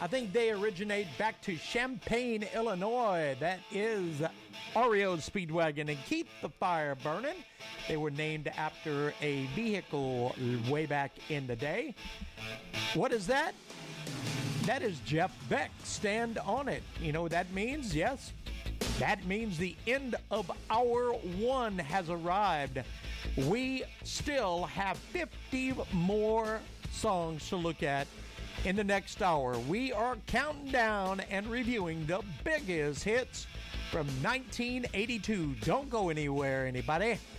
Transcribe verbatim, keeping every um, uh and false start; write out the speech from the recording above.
I think they originate back to Champaign, Illinois. That is R E O Speedwagon and Keep the Fire Burning. They were named after a vehicle way back in the day. What is that? That is Jeff Beck, Stand On It. You know what that means? Yes. That means the end of hour one has arrived. We still have fifty more songs to look at in the next hour. We are counting down and reviewing the biggest hits from nineteen eighty-two. Don't go anywhere, anybody.